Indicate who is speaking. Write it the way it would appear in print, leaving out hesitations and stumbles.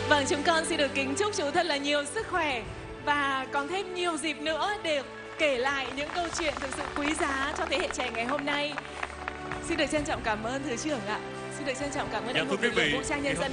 Speaker 1: Vâng, chúng con xin được kính chúc chú thật là nhiều sức khỏe và còn thêm nhiều dịp nữa để kể lại những câu chuyện thực sự quý giá cho thế hệ trẻ ngày hôm nay. Xin được trân trọng cảm ơn Thứ trưởng ạ. Xin được trân trọng cảm ơn
Speaker 2: Dạ,
Speaker 1: anh
Speaker 2: thưa
Speaker 1: Hùng
Speaker 2: quý
Speaker 1: lực lượng
Speaker 2: vị,
Speaker 1: vũ trang nhân dân.